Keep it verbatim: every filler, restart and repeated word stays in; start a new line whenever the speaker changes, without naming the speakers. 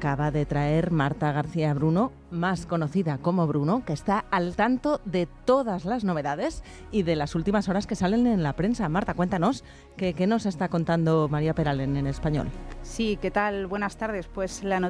acaba de traer Marta García Bruno, más conocida como Bruno, que está al tanto de todas las novedades y de las últimas horas que salen en la prensa. Marta, cuéntanos, ¿qué, qué nos está contando María Peralén en Español?
Sí, ¿qué tal? Buenas tardes. Pues la noticia